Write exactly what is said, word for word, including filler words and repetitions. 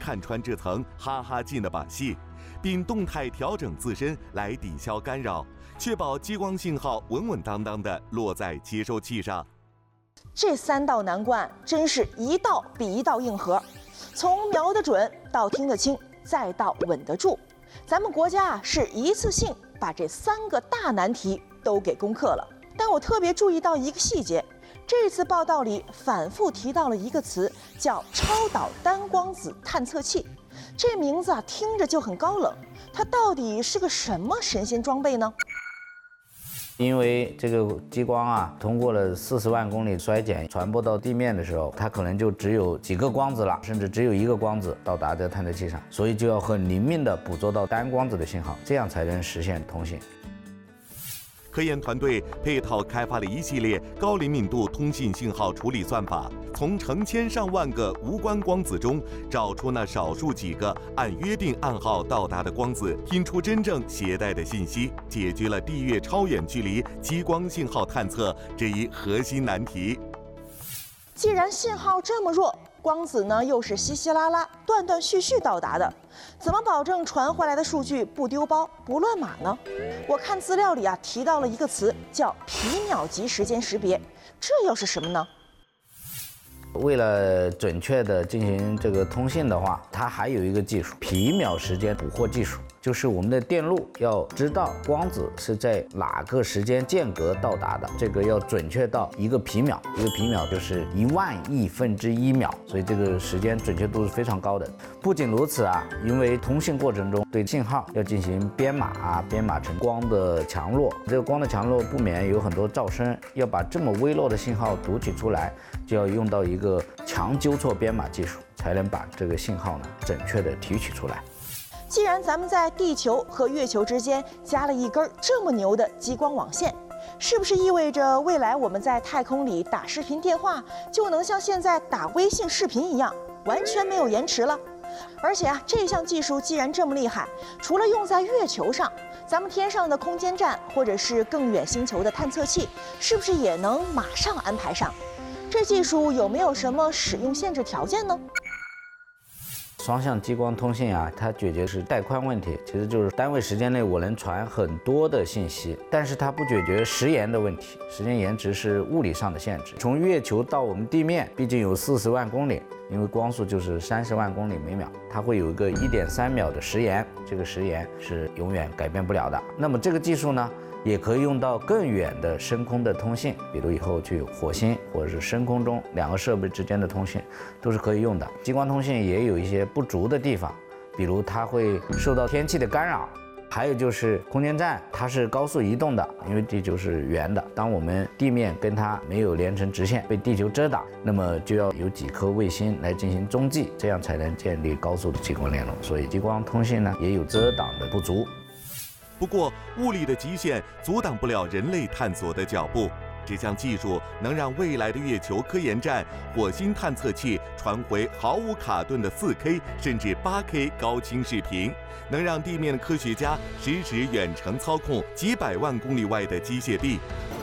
看穿这层哈哈镜的把戏，并动态调整自身来抵消干扰，确保激光信号稳稳当当地落在接收器上。 这三道难关真是一道比一道硬核，从瞄得准到听得清，再到稳得住，咱们国家啊是一次性把这三个大难题都给攻克了。但我特别注意到一个细节，这次报道里反复提到了一个词，叫超导单光子探测器。这名字啊听着就很高冷，它到底是个什么神仙装备呢？ 因为这个激光啊，通过了四十万公里衰减传播到地面的时候，它可能就只有几个光子了，甚至只有一个光子到达在探测器上，所以就要很灵敏地捕捉到单光子的信号，这样才能实现通信。 科研团队配套开发了一系列高灵敏度通信信号处理算法，从成千上万个无关光子中找出那少数几个按约定暗号到达的光子，拼出真正携带的信息，解决了地月超远距离激光信号探测这一核心难题。 既然信号这么弱，光子呢又是稀稀拉拉、断断续续到达的，怎么保证传回来的数据不丢包、不乱码呢？我看资料里啊提到了一个词，叫皮秒级时间识别，这又是什么呢？ 为了准确的进行这个通信的话，它还有一个技术，皮秒时间捕获技术，就是我们的电路要知道光子是在哪个时间间隔到达的，这个要准确到一个皮秒，一个皮秒就是一万亿分之一秒，所以这个时间准确度是非常高的。不仅如此啊，因为通信过程中对信号要进行编码啊，编码成光的强弱，这个光的强弱不免有很多噪声，要把这么微弱的信号读取出来，就要用到一个强纠错编码技术，才能把这个信号呢准确的提取出来。 既然咱们在地球和月球之间加了一根这么牛的激光网线，是不是意味着未来我们在太空里打视频电话就能像现在打微信视频一样，完全没有延迟了？而且啊，这项技术既然这么厉害，除了用在月球上，咱们天上的空间站或者是更远星球的探测器，是不是也能马上安排上？这技术有没有什么使用限制条件呢？ 双向激光通信啊，它解决的是带宽问题，其实就是单位时间内我能传很多的信息，但是它不解决时延的问题，时间延迟是物理上的限制。从月球到我们地面，毕竟有四十万公里，因为光速就是三十万公里每秒，它会有一个一点三秒的时延，这个时延是永远改变不了的。那么这个技术呢，也可以用到更远的深空的通信，比如以后去火星或者是深空中两个设备之间的通信都是可以用的。激光通信也有一些不足的地方，比如它会受到天气的干扰，还有就是空间站它是高速移动的，因为地球是圆的，当我们地面跟它没有连成直线，被地球遮挡，那么就要有几颗卫星来进行中继，这样才能建立高速的激光联络。所以激光通信呢也有遮挡的不足。 不过，物理的极限阻挡不了人类探索的脚步。这项技术能让未来的月球科研站、火星探测器传回毫无卡顿的 四K 甚至 八K 高清视频，能让地面的科学家实时远程操控几百万公里外的机械臂，